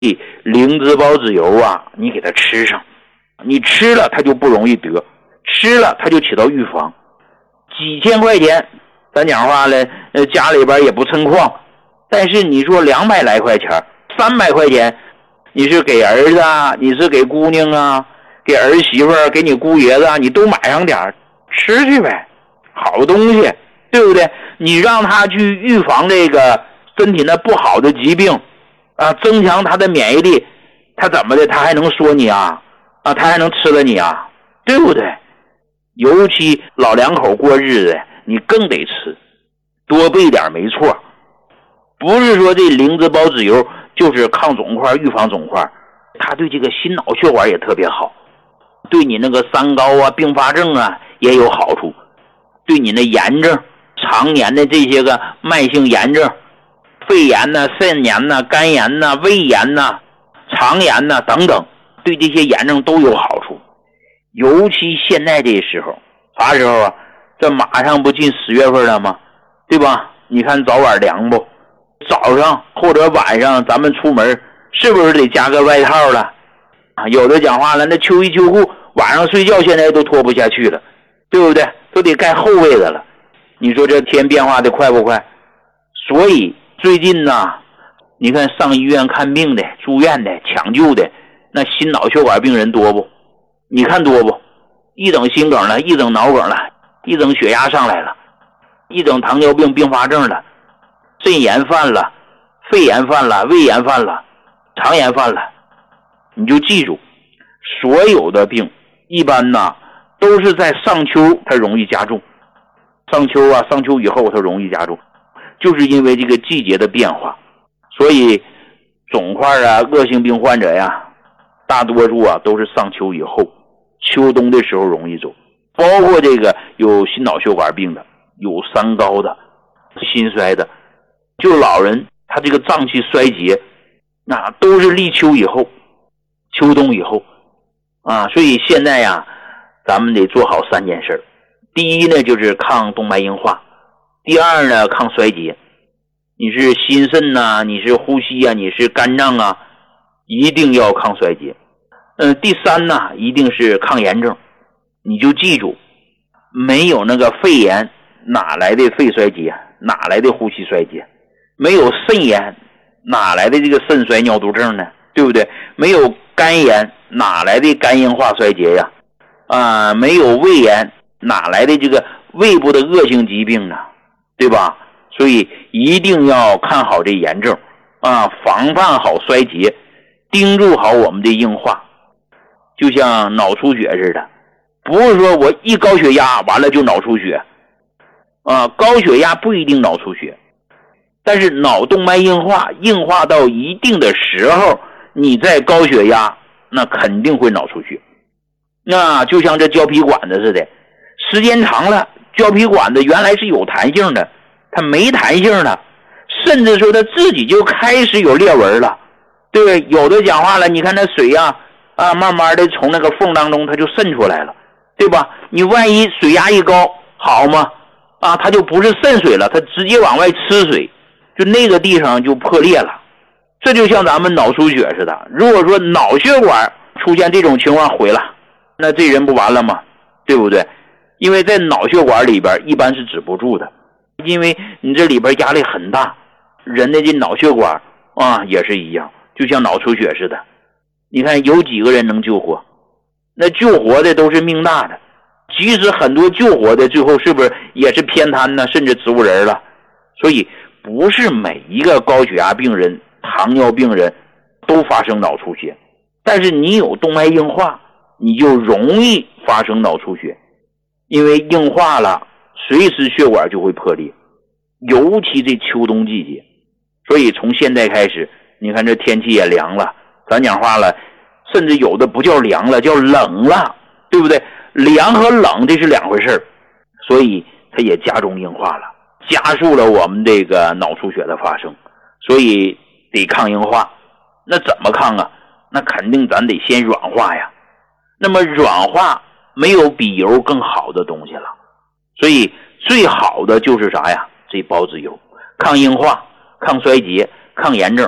灵芝孢子油啊，你给它吃上，你吃了它就不容易得，吃了它就起到预防。几千块钱，咱讲话了，家里边也不趁矿，但是你说200来块钱，300块钱，你是给儿子啊，你是给姑娘啊，给儿媳妇儿，给你姑爷子啊，你都买上点吃去呗，好东西，对不对？你让他去预防这个身体那不好的疾病啊，增强他的免疫力，他怎么的？他还能说你啊？他还能吃了你啊？对不对？尤其老两口过日子，你更得吃，多备点没错。不是说这灵芝孢子油就是抗肿块、预防肿块，它对这个心脑血管也特别好，对你那个三高啊、并发症啊也有好处，对你那炎症、常年的这些个慢性炎症，肺炎呐、肾炎呐、肝炎呐、胃炎呐、肠炎呐等等，对这些炎症都有好处。尤其现在这时候，啥时候啊？这马上不进10月份了吗？对吧？你看早晚凉不？早上或者晚上咱们出门是不是得加个外套了啊？有的讲话了，那秋衣秋裤晚上睡觉现在都脱不下去了，对不对？都得盖厚被子了。你说这天变化的快不快？所以最近呢，你看上医院看病的、住院的、抢救的，那心脑血管病人多不？你看多不？一整心梗了，一整脑梗了，一整血压上来了，一整糖尿病并发症了，肾炎犯了，肺炎犯了，胃炎犯了，肠炎犯了。你就记住，所有的病一般呢都是在上秋它容易加重，上秋以后它容易加重，就是因为这个季节的变化。所以肿块啊、恶性病患者呀，大多数啊都是上秋以后，秋冬的时候容易走，包括这个有心脑血管病的，有三高的，心衰的，就老人他这个脏器衰竭，那都是立秋以后、秋冬以后啊。所以现在呀，咱们得做好3件事。第一呢，就是抗动脉硬化；第二呢，抗衰竭。你是心肾啊，你是呼吸啊，你是肝脏啊，一定要抗衰竭。第三呢，一定是抗炎症。你就记住，没有那个肺炎，哪来的肺衰竭？哪来的呼吸衰竭？没有肾炎，哪来的这个肾衰尿毒症呢？对不对？没有肝炎，哪来的肝硬化衰竭呀？没有胃炎，哪来的这个胃部的恶性疾病呢？对吧？所以一定要看好这炎症啊，防范好衰竭，盯住好我们的硬化。就像脑出血似的，不是说我一高血压完了就脑出血啊，高血压不一定脑出血，但是脑动脉硬化到一定的时候，你再高血压，那肯定会脑出血。那就像这胶皮管子似的，时间长了，胶皮管子原来是有弹性的，它没弹性了，甚至说它自己就开始有裂纹了。对，有的讲话了，你看那水慢慢的从那个缝当中它就渗出来了，对吧？你万一水压一高，好吗？它就不是渗水了，它直接往外吃水，就那个地方就破裂了。这就像咱们脑出血似的，如果说脑血管出现这种情况毁了，那这人不完了吗？对不对？因为在脑血管里边一般是止不住的，因为你这里边压力很大，人的这脑血管也是一样，就像脑出血似的。你看有几个人能救活？那救活的都是命大的，即使很多救活的最后是不是也是偏瘫呢，甚至植物人了？所以不是每一个高血压病人、糖尿病人都发生脑出血，但是你有动脉硬化，你就容易发生脑出血，因为硬化了，随时血管就会破裂，尤其这秋冬季节。所以从现在开始，你看这天气也凉了，咱讲话了，甚至有的不叫凉了，叫冷了，对不对？凉和冷这是两回事，所以它也加重硬化了，加速了我们这个脑出血的发生，所以得抗硬化。那怎么抗啊？那肯定咱得先软化呀。那么软化没有比油更好的东西了，所以最好的就是啥呀？这孢子油，抗硬化、抗衰竭、抗炎症，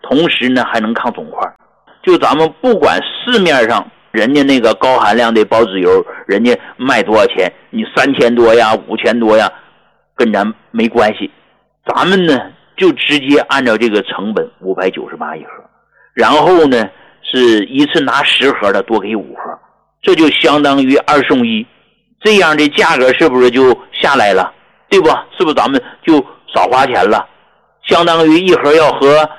同时呢还能抗肿块。就咱们不管市面上人家那个高含量的保脂油，人家卖多少钱，你3000多呀5000多呀，跟咱没关系。咱们呢就直接按照这个成本598一盒，然后呢是一次拿10盒的多给5盒，这就相当于2送1，这样的价格是不是就下来了，对吧？是不是咱们就少花钱了？相当于一盒要合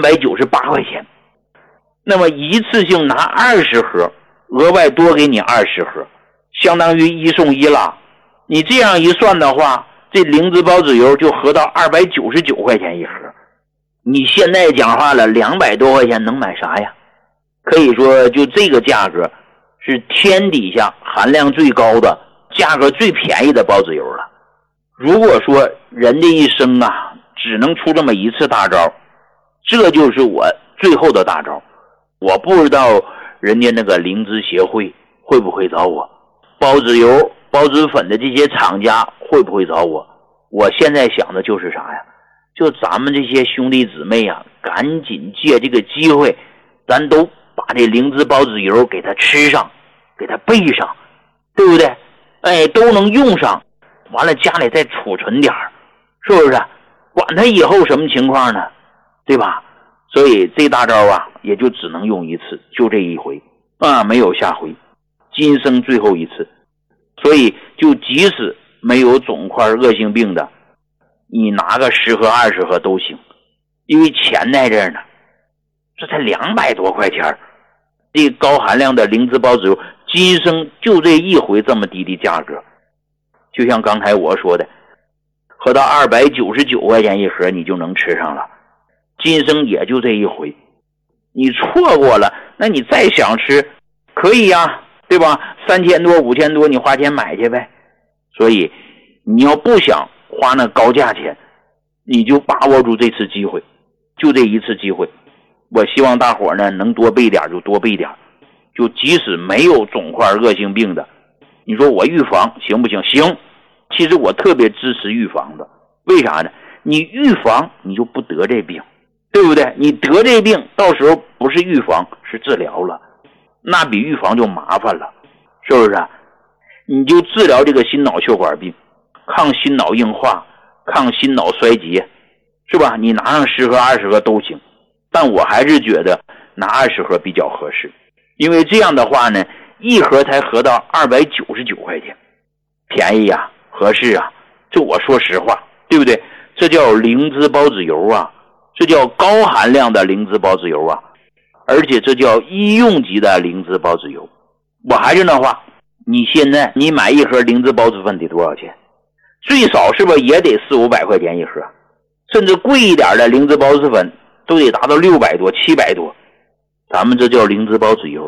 398块钱，那么一次性拿20盒，额外多给你20盒，相当于1送1了。你这样一算的话，这灵芝保脂油就合到299块钱一盒。你现在讲话了，200多块钱能买啥呀？可以说就这个价格是天底下含量最高的，价格最便宜的保脂油了。如果说人的一生啊只能出这么一次大招，这就是我最后的大招。我不知道人家那个灵芝协会会不会找我，保脂油保脂粉的这些厂家会不会找我。我现在想的就是啥呀，就咱们这些兄弟姊妹啊，赶紧借这个机会，咱都把这灵芝保脂油给它吃上，给它备上，对不对？哎，都能用上，完了家里再储存点，是不是？管它以后什么情况呢，对吧？所以这大招啊也就只能用一次，就这一回啊，没有下回，今生最后一次。所以就即使没有肿块恶性病的，你拿个10盒20盒都行，因为钱在这儿呢，这才200多块钱，这高含量的灵芝保脂油今生就这一回这么低的价格。就像刚才我说的，合到299块钱一盒你就能吃上了，今生也就这一回。你错过了，那你再想吃可以呀，对吧？3000多5000多你花钱买去呗。所以你要不想花那高价钱，你就把握住这次机会，就这一次机会。我希望大伙呢能多备点就多备点，就即使没有肿块恶性病的，你说我预防行不行？行。其实我特别支持预防的，为啥呢？你预防你就不得这病，对不对？你得这病到时候不是预防是治疗了，那比预防就麻烦了，是不是？你就治疗这个心脑血管病，抗心脑硬化，抗心脑衰竭，是吧？你拿上10盒20盒都行，但我还是觉得拿20盒比较合适，因为这样的话呢，一盒才合到299块钱，便宜呀，合适啊。这我说实话，对不对？这叫灵芝保脂油啊，这叫高含量的灵芝保脂油啊，而且这叫医用级的灵芝保脂油。我还是那话，你现在你买一盒灵芝保脂粉得多少钱？最少是不是也得400-500块钱一盒？甚至贵一点的灵芝保脂粉都得达到600多700多。咱们这叫灵芝保脂油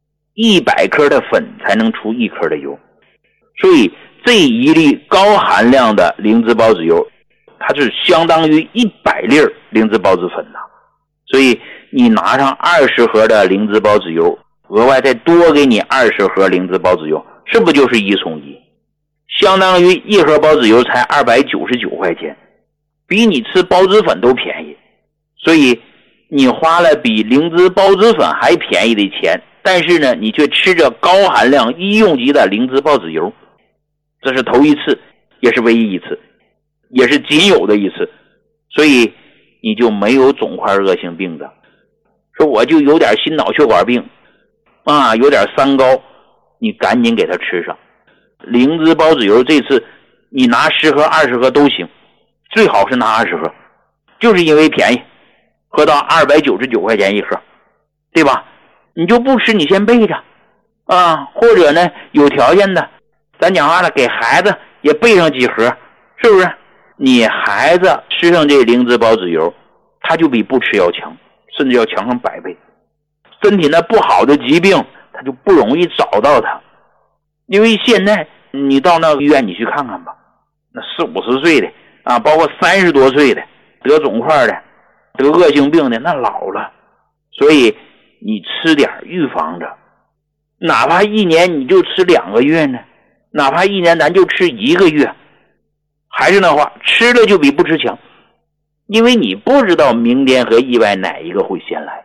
，100克的粉才能出1克的油。所以这一粒高含量的灵芝保脂油，它是相当于100粒灵芝保脂粉的。所以你拿上20盒的灵芝保脂油，额外再多给你20盒灵芝保脂油，是不是就是1送1？相当于一盒保脂油才299块钱，比你吃保脂粉都便宜。所以你花了比灵芝保脂粉还便宜的钱，但是呢你却吃着高含量医用级的灵芝保脂油，这是头一次，也是唯一一次，也是仅有的一次。所以你就没有肿块恶性病的，说我就有点心脑血管病啊，有点三高，你赶紧给它吃上灵芝保脂油。这次你拿10盒20盒都行，最好是拿20盒，就是因为便宜，喝到299块钱一盒，对吧？你就不吃，你先备着啊，或者呢有条件的，咱讲话了，给孩子也备上几盒，是不是？你孩子吃上这灵芝保脂油，他就比不吃要强，甚至要强上100倍。身体那不好的疾病他就不容易找到他。因为现在你到那个医院你去看看吧，那40-50岁的啊，包括30多岁的得肿块的，得恶性病的，那老了。所以你吃点预防着，哪怕1年你就吃2个月呢，哪怕1年咱就吃1个月。还是那话，吃了就比不吃强。 因为你不知道明天和意外哪一个会先来。